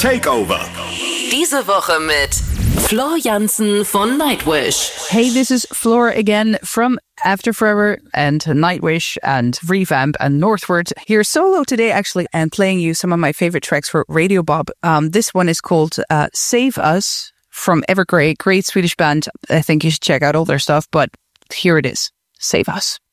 Takeover. Diese Woche mit Floor Jansen von Nightwish. Hey, this is Floor again from After Forever and Nightwish and Revamp and Northward. Here solo today, actually, and playing you some of my favorite tracks for Radio Bob. This one is called Save Us from Evergrey, great Swedish band. I think you should check out all their stuff, but here it is, Save Us.